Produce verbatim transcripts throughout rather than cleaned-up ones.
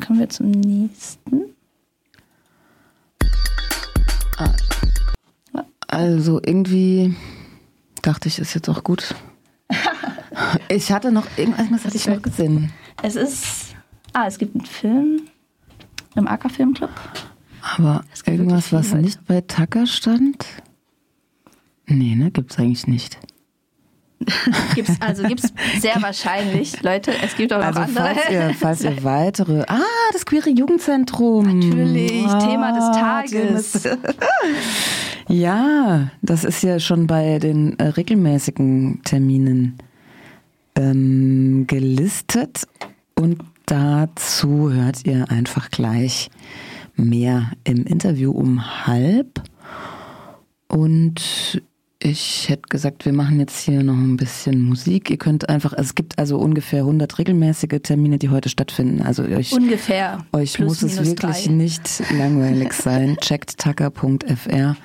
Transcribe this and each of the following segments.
können wir zum nächsten. Ah. Also irgendwie dachte ich, ist jetzt auch gut. Ich hatte noch, irgendwas hatte ich noch gesehen. Es ist, ah, es gibt einen Film im Acker Filmclub. Aber irgendwas, was heute nicht bei Tucker stand? Nee, ne, gibt's eigentlich nicht. Gibt's, also gibt's sehr wahrscheinlich, Leute, es gibt auch noch also andere. Falls ihr, falls ihr weitere, ah, das Queere Jugendzentrum. Natürlich, ah, Thema des Tages. Ja, das ist ja schon bei den äh, regelmäßigen Terminen ähm, gelistet und dazu hört ihr einfach gleich mehr im Interview um halb. Und ich hätte gesagt, wir machen jetzt hier noch ein bisschen Musik. Ihr könnt einfach, also es gibt also ungefähr hundert regelmäßige Termine, die heute stattfinden. Also euch, ungefähr. Euch Plus, muss es wirklich drei. Nicht langweilig sein. Checkt tucker punkt f r.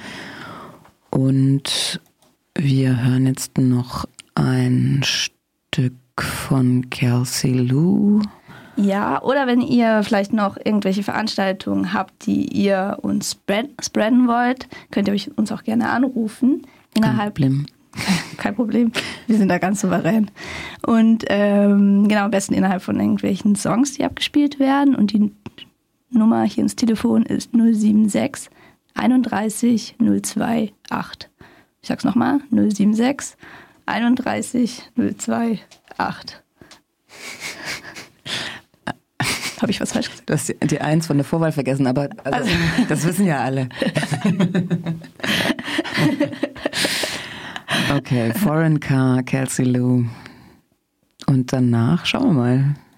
Und wir hören jetzt noch ein Stück von Kelsey Lou. Ja, oder wenn ihr vielleicht noch irgendwelche Veranstaltungen habt, die ihr uns spread, spreaden wollt, könnt ihr uns auch gerne anrufen. Innerhalb, kein Problem. Kein Problem, wir sind da ganz souverän. Und ähm, genau, am besten innerhalb von irgendwelchen Songs, die abgespielt werden. Und die Nummer hier ins Telefon ist null sieben sechs einunddreißig null zwei acht. Ich sag's nochmal, null sieben sechs einunddreißig null zwei acht. Habe ich was falsch gesagt? Du hast die, die Eins von der Vorwahl vergessen, aber also, also. Das wissen ja alle. Okay, Foreign Car, Kelsey Lou. Und danach schauen wir mal.